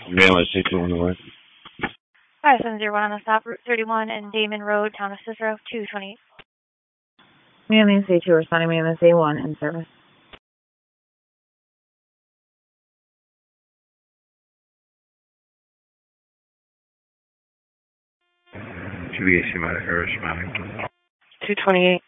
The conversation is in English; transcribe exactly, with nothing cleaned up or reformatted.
Ambulance six one North. five seven zero one on the stop, Route thirty-one and Damon Road, Town of Cicero, two twenty-eight. Ambulance A two responding, Ambulance A one in service. T V A C responding. two twenty-eight.